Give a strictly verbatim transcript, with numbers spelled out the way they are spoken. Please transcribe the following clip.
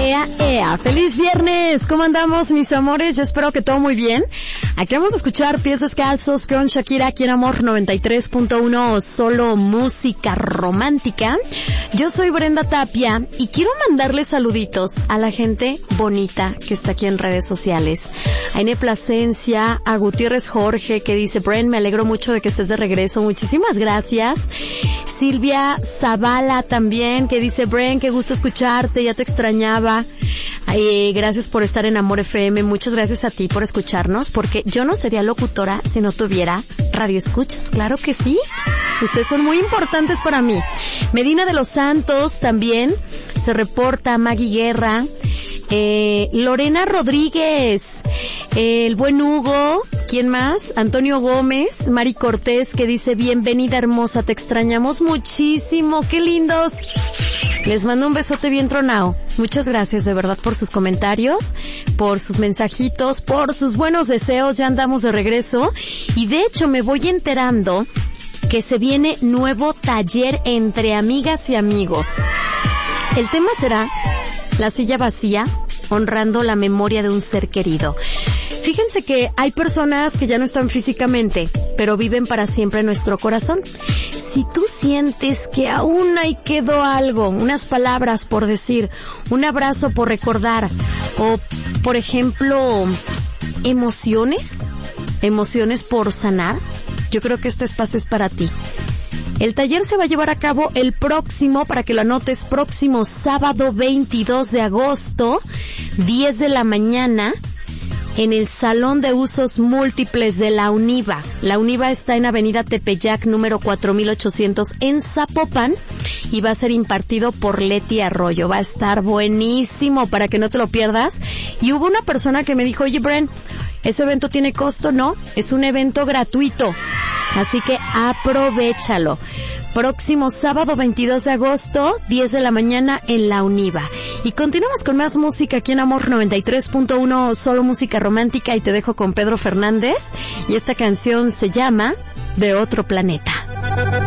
Ea, ea, feliz viernes, ¿cómo andamos mis amores? Yo espero que todo muy bien. Aquí vamos a escuchar Pies Descalzos con Shakira aquí en Amor noventa y tres punto uno, solo música romántica. Yo soy Brenda Tapia y quiero mandarle saluditos a la gente bonita que está aquí en redes sociales. A Ine Plasencia, a Gutiérrez Jorge que dice, Bren, me alegro mucho de que estés de regreso, muchísimas gracias. Silvia Zavala también que dice, Bren, qué gusto escucharte, ya te extrañaba. Eh, gracias por estar en Amor F M, muchas gracias a ti por escucharnos, porque yo no sería locutora si no tuviera radio escuchas, claro que sí. Ustedes son muy importantes para mí. Medina de los Santos también se reporta, Maggie Guerra, eh, Lorena Rodríguez, eh, el buen Hugo, ¿quién más? Antonio Gómez, Mari Cortés que dice, bienvenida hermosa, te extrañamos muchísimo, qué lindos. Les mando un besote bien tronado. Muchas gracias de verdad por sus comentarios, por sus mensajitos, por sus buenos deseos. Ya andamos de regreso y de hecho me voy enterando que se viene nuevo taller entre amigas y amigos. El tema será la silla vacía, honrando la memoria de un ser querido. Fíjense que hay personas que ya no están físicamente, pero viven para siempre en nuestro corazón. Si tú sientes que aún ahí quedó algo, unas palabras por decir, un abrazo por recordar, o por ejemplo, emociones, emociones por sanar, yo creo que este espacio es para ti. El taller se va a llevar a cabo el próximo, para que lo anotes, próximo sábado veintidós de agosto, diez de la mañana, en el Salón de Usos Múltiples de la UNIVA. La UNIVA está en Avenida Tepeyac, número cuatro mil ochocientos, en Zapopan, y va a ser impartido por Leti Arroyo. Va a estar buenísimo para que no te lo pierdas. Y hubo una persona que me dijo, oye, Bren, ¿ese evento tiene costo? No, es un evento gratuito. Así que aprovéchalo. Próximo sábado veintidós de agosto, diez de la mañana en la UNIVA. Y continuamos con más música aquí en Amor noventa y tres punto uno, solo música romántica, y te dejo con Pedro Fernández. Y esta canción se llama De Otro Planeta.